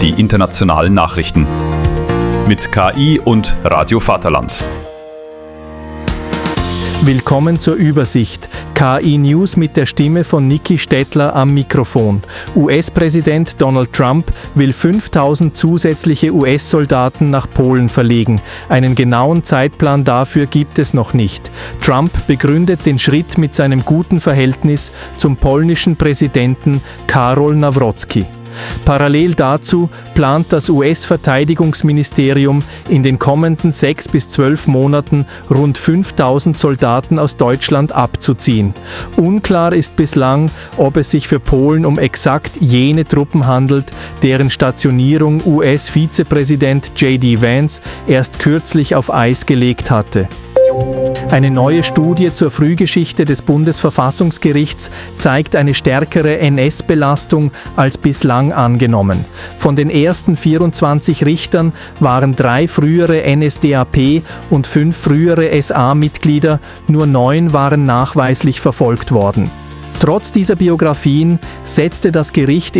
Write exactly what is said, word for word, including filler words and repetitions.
die internationalen Nachrichten. Mit K I und Radio Vaterland. Willkommen zur Übersicht. K I-News mit der Stimme von Niki Stettler am Mikrofon. U S-Präsident Donald Trump will fünftausend zusätzliche U S-Soldaten nach Polen verlegen. Einen genauen Zeitplan dafür gibt es noch nicht. Trump begründet den Schritt mit seinem guten Verhältnis zum polnischen Präsidenten Karol Nawrocki. Parallel dazu plant das U S-Verteidigungsministerium in den kommenden sechs bis zwölf Monaten rund fünftausend Soldaten aus Deutschland abzuziehen. Unklar ist bislang, ob es sich für Polen um exakt jene Truppen handelt, deren Stationierung U S-Vizepräsident J D Vance erst kürzlich auf Eis gelegt hatte. Eine neue Studie zur Frühgeschichte des Bundesverfassungsgerichts zeigt eine stärkere N S-Belastung als bislang angenommen. Von den ersten vierundzwanzig Richtern waren drei frühere N S D A P und fünf frühere S A-Mitglieder, nur neun waren nachweislich verfolgt worden. Trotz dieser Biografien setzte das Gericht